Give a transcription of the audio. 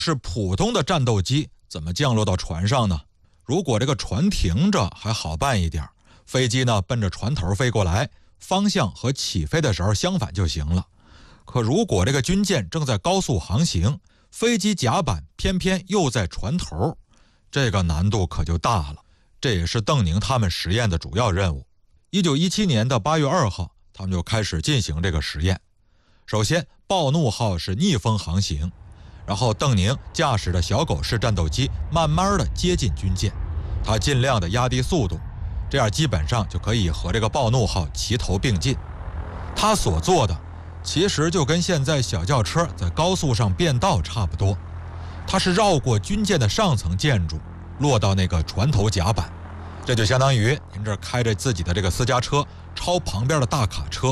是普通的战斗机怎么降落到船上呢？如果这个船停着还好办一点，飞机呢奔着船头飞过来，方向和起飞的时候相反就行了。可如果这个军舰正在高速航行，飞机甲板偏偏又在船头，这个难度可就大了。这也是邓宁他们实验的主要任务。1917年的8月2号，他们就开始进行这个实验。首先，暴怒号是逆风航行，然后邓宁驾驶的小狗式战斗机慢慢的接近军舰，他尽量的压低速度，这样基本上就可以和这个暴怒号齐头并进。他所做的其实就跟现在小轿车在高速上变道差不多，它是绕过军舰的上层建筑，落到那个船头甲板。这就相当于您这开着自己的这个私家车超旁边的大卡车，